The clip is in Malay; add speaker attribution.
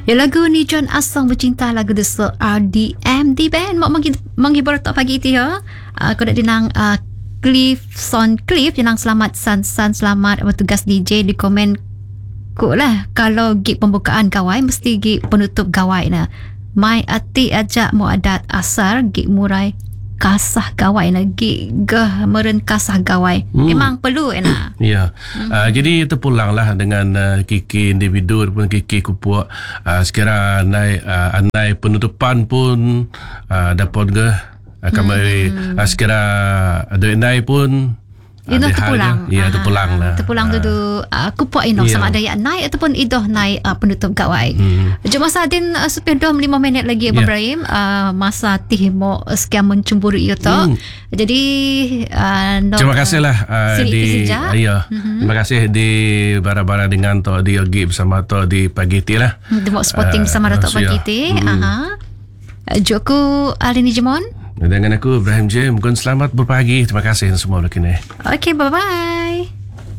Speaker 1: Ya lagu ni John Asang Bercinta, lagu desa RDM di band mak menghibur tak pagi itu ya. Aku dah dinang Cliff jenang selamat san selamat bertugas DJ di komen ku lah kalau gig pembukaan gawai mesti gig penutup gawai nah. Mai ati ajak mu adat asar gig murai kasah gawai lagi meren kasah gawai memang perlu enak.
Speaker 2: Ya. Jadi terpulanglah dengan kiki individu pun kiki kupuk sekarang anai penutupan pun dapat ke kami sekarang ada anai pun
Speaker 1: Ino terpulang.
Speaker 2: Ya, terpulang lah.
Speaker 1: Terpulang tu kupuk ino sama ada yang naik ataupun idoh naik penutup gawai. Jom masa Adin supaya 25 minit lagi Abang Ibrahim masa tihmo sekian mencemburi itu. Jadi
Speaker 2: terima kasihlah terima kasih di barang-barang dengan to di Yogi bersama to di pagi ti lah.
Speaker 1: Demo spotting bersama Datuk pagi ti. Joko Alini Jemon.
Speaker 2: Dengan aku Ibrahim J. Mungkin selamat berpagi. Terima kasih semua begini.
Speaker 1: Okay, bye-bye.